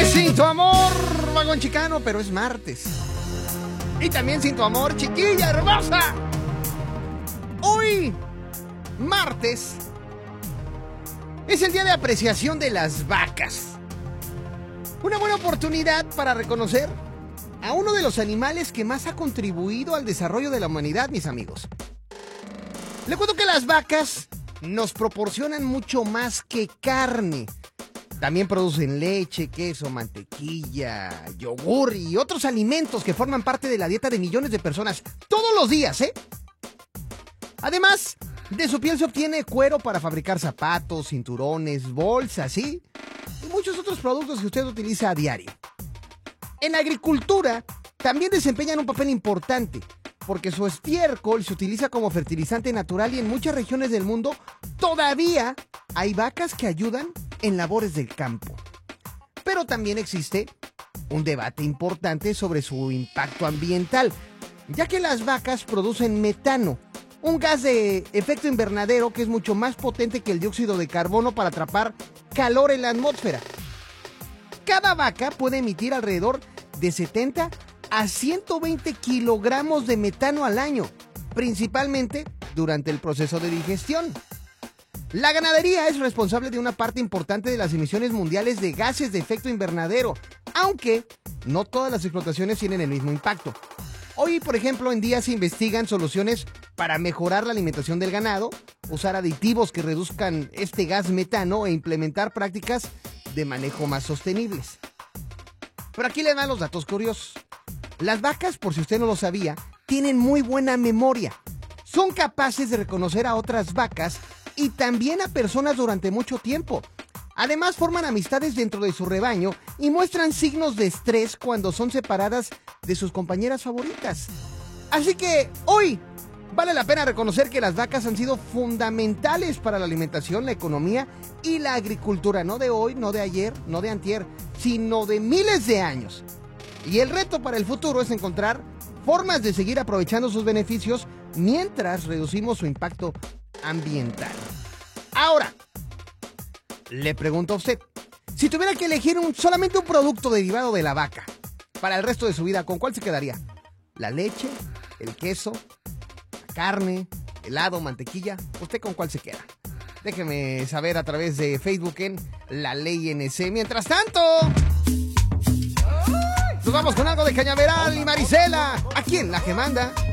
Sin tu amor, vagón chicano, pero es martes. Y también sin tu amor, chiquilla hermosa. Hoy, martes, es el día de apreciación de las vacas. Una buena oportunidad para reconocer a uno de los animales que más ha contribuido al desarrollo de la humanidad, mis amigos. Le cuento que las vacas nos proporcionan mucho más que carne. También producen leche, queso, mantequilla, yogur y otros alimentos que forman parte de la dieta de millones de personas todos los días, ¿eh? Además, de su piel se obtiene cuero para fabricar zapatos, cinturones, bolsas, ¿sí? Y muchos otros productos que usted utiliza a diario. En la agricultura también desempeñan un papel importante, porque su estiércol se utiliza como fertilizante natural y en muchas regiones del mundo todavía hay vacas que ayudan en labores del campo. Pero también existe un debate importante sobre su impacto ambiental, ya que las vacas producen metano, un gas de efecto invernadero que es mucho más potente que el dióxido de carbono para atrapar calor en la atmósfera. Cada vaca puede emitir alrededor de 70 a 120 kilogramos de metano al año, principalmente durante el proceso de digestión. La ganadería es responsable de una parte importante de las emisiones mundiales de gases de efecto invernadero, aunque no todas las explotaciones tienen el mismo impacto. Hoy, por ejemplo, en día se investigan soluciones para mejorar la alimentación del ganado, usar aditivos que reduzcan este gas metano e implementar prácticas de manejo más sostenibles. Pero aquí le dan los datos curiosos. Las vacas, por si usted no lo sabía, tienen muy buena memoria. Son capaces de reconocer a otras vacas y también a personas durante mucho tiempo. Además, forman amistades dentro de su rebaño y muestran signos de estrés cuando son separadas de sus compañeras favoritas. Así que hoy vale la pena reconocer que las vacas han sido fundamentales para la alimentación, la economía y la agricultura, no de hoy, no de ayer, no de antier, sino de miles de años. Y el reto para el futuro es encontrar formas de seguir aprovechando sus beneficios mientras reducimos su impacto ambiental. Ahora, le pregunto a usted, si tuviera que elegir solamente un producto derivado de la vaca para el resto de su vida, ¿con cuál se quedaría? ¿La leche, el queso, la carne, helado, mantequilla? ¿Usted con cuál se queda? Déjeme saber a través de Facebook en La Ley NC. Mientras tanto, nos vamos con algo de Cañaveral y Marisela, aquí en La que Manda.